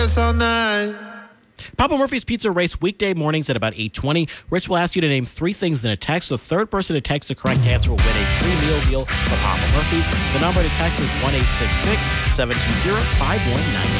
all night. Papa Murphy's Pizza Race weekday mornings at about 8:20. Rich will ask you to name 3 things in a text. The third person to text the correct answer will win a free meal deal from Papa Murphy's. The number to text is 1-866-720-5199.